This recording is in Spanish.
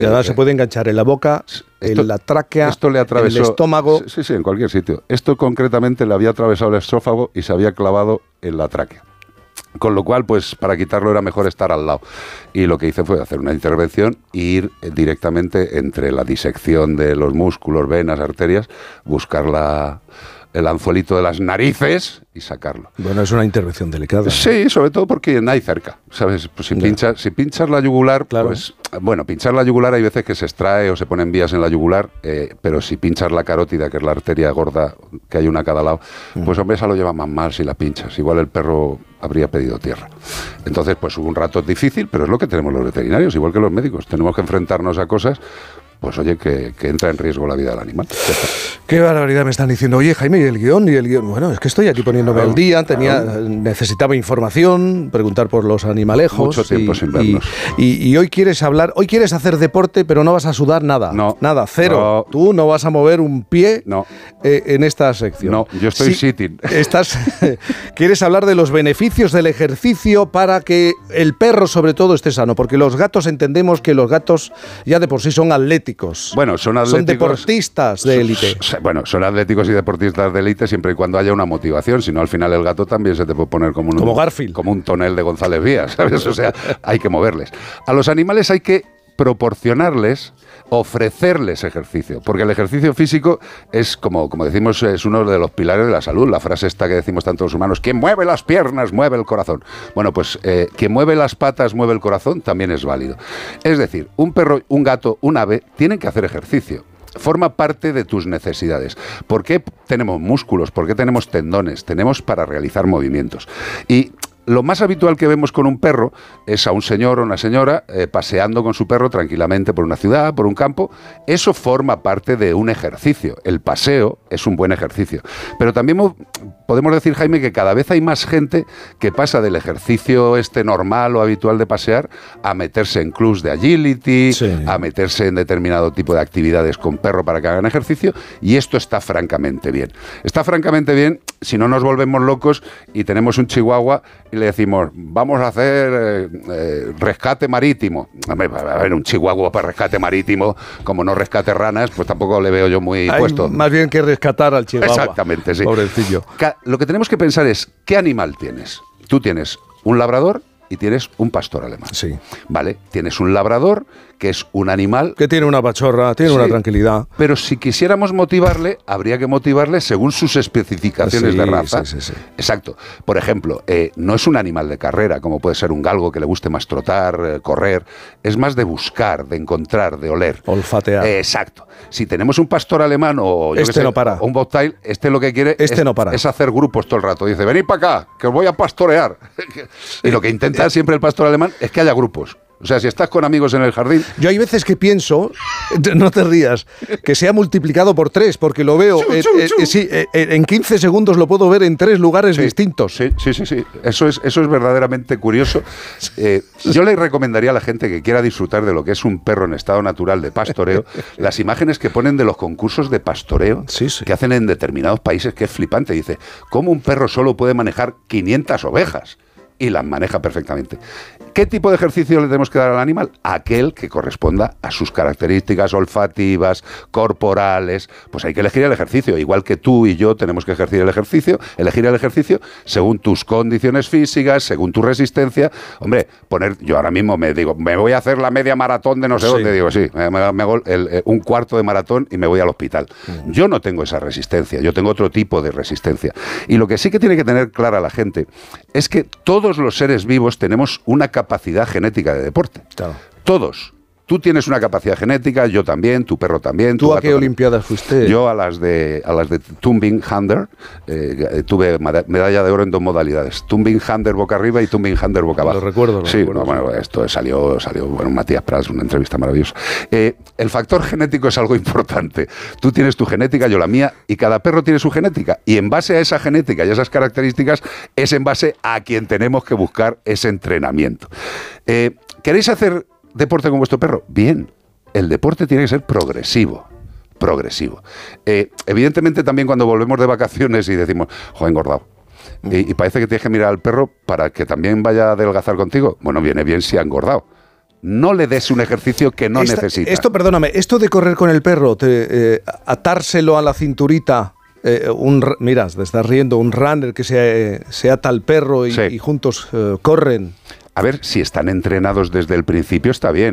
Y además se puede enganchar en la boca, en la tráquea, esto le atravesó, en el estómago. Sí, en cualquier sitio. Esto concretamente le había atravesado el esófago y se había clavado en la tráquea. Con lo cual, pues para quitarlo era mejor estar al lado. Y lo que hice fue hacer una intervención e ir directamente entre la disección de los músculos, venas, arterias, buscar el anzuelito de las narices y sacarlo. Bueno, es una intervención delicada. Sí, sobre todo porque no hay cerca, ¿sabes? Pues si pinchas la yugular, claro. Pues bueno, pinchar la yugular hay veces que se extrae o se ponen vías en la yugular, pero si pinchas la carótida, que es la arteria gorda, que hay una a cada lado, pues hombre, esa lo lleva más mal si la pinchas. Igual el perro habría pedido tierra. Entonces, pues un rato difícil, pero es lo que tenemos los veterinarios, igual que los médicos. Tenemos que enfrentarnos a cosas, pues oye, que entra en riesgo la vida del animal. Qué barbaridad me están diciendo. Oye, Jaime, ¿y el guión? Bueno, es que estoy aquí poniéndome al día. Necesitaba información, preguntar por los animalejos. Mucho tiempo sin vernos. Y hoy quieres hablar, hoy quieres hacer deporte, pero no vas a sudar nada. No. Nada, cero. No. Tú no vas a mover un pie no. En esta sección. No, yo estoy sitting. Quieres hablar de los beneficios del ejercicio para que el perro, sobre todo, esté sano. Porque los gatos, entendemos que los gatos ya de por sí son atléticos. Bueno, son atléticos. Son deportistas de élite. Bueno, son atléticos y deportistas de élite siempre y cuando haya una motivación. Si no, al final el gato también se te puede poner como Garfield. Como un tonel de González Vías, ¿sabes? O sea, hay que moverles. A los animales hay que proporcionarles, ofrecerles ejercicio, porque el ejercicio físico es, como decimos, es uno de los pilares de la salud. La frase esta que decimos tanto los humanos: quien mueve las piernas, mueve el corazón. Bueno, pues quien mueve las patas, mueve el corazón, también es válido. Es decir, un perro, un gato, un ave, tienen que hacer ejercicio. Forma parte de tus necesidades. ¿Por qué tenemos músculos? ¿Por qué tenemos tendones? Tenemos para realizar movimientos. Y lo más habitual que vemos con un perro es a un señor o una señora paseando con su perro tranquilamente por una ciudad, por un campo. Eso forma parte de un ejercicio. El paseo es un buen ejercicio. Pero también podemos decir, Jaime, que cada vez hay más gente que pasa del ejercicio normal o habitual de pasear a meterse en clubs de agility, a meterse en determinado tipo de actividades con perro para que hagan ejercicio, y esto está francamente bien. Está francamente bien si no nos volvemos locos y tenemos un chihuahua y le decimos, vamos a hacer rescate marítimo. A ver, un chihuahua para rescate marítimo, como no rescate ranas, pues tampoco le veo yo muy puesto. Más bien que rescatar al chihuahua. Exactamente, sí. Pobrecillo. Lo que tenemos que pensar es, ¿qué animal tienes? Tú tienes un labrador y tienes un pastor alemán. Sí. Vale, tienes un labrador, que es un animal que tiene una pachorra, tiene una tranquilidad. Pero si quisiéramos motivarle, habría que motivarle según sus especificaciones de raza. Sí. Exacto. Por ejemplo, no es un animal de carrera, como puede ser un galgo que le guste más trotar, correr. Es más de buscar, de encontrar, de oler. Olfatear. Exacto. Si tenemos un pastor alemán o no para. O un bobtail, lo que quiere es hacer grupos todo el rato. Dice, venid para acá, que os voy a pastorear. Y lo que intenta siempre el pastor alemán es que haya grupos. O sea, si estás con amigos en el jardín... Yo hay veces que pienso, no te rías, que se ha multiplicado por 3, porque lo veo, en 15 segundos lo puedo ver en 3 lugares distintos. Sí. Eso es verdaderamente curioso. Yo le recomendaría a la gente que quiera disfrutar de lo que es un perro en estado natural de pastoreo, las imágenes que ponen de los concursos de pastoreo que hacen en determinados países, que es flipante. Dice, ¿cómo un perro solo puede manejar 500 ovejas? Y las maneja perfectamente. ¿Qué tipo de ejercicio le tenemos que dar al animal? Aquel que corresponda a sus características olfativas, corporales. Pues hay que elegir el ejercicio. Igual que tú y yo tenemos que elegir el ejercicio según tus condiciones físicas, según tu resistencia. Hombre, yo ahora mismo me voy a hacer la media maratón de no sé dónde. Digo, me hago un cuarto de maratón y me voy al hospital. Yo no tengo esa resistencia, yo tengo otro tipo de resistencia. Y lo que sí que tiene que tener clara la gente es que todos los seres vivos tenemos una capacidad genética de deporte. Claro. Todos. Tú tienes una capacidad genética, yo también, tu perro también. ¿Tú a qué olimpiadas fuiste? Yo a las de Tumbling Hander, tuve medalla de oro en 2 modalidades. Tumbling Hander boca arriba y Tumbling Hander boca abajo. Lo recuerdo. Bueno, esto salió Matías Prats, una entrevista maravillosa. El factor genético es algo importante. Tú tienes tu genética, yo la mía, y cada perro tiene su genética. Y en base a esa genética y a esas características, es en base a quien tenemos que buscar ese entrenamiento. ¿Queréis hacer deporte con vuestro perro? Bien, el deporte tiene que ser progresivo. Evidentemente también cuando volvemos de vacaciones y decimos, engordado, y parece que tienes que mirar al perro para que también vaya a adelgazar contigo. Bueno, viene bien si ha engordado. No le des un ejercicio que no necesita. Esto, perdóname, esto de correr con el perro, atárselo a la cinturita, mira, te estás riendo, un runner que se ata al perro y juntos corren. A ver, si están entrenados desde el principio está bien.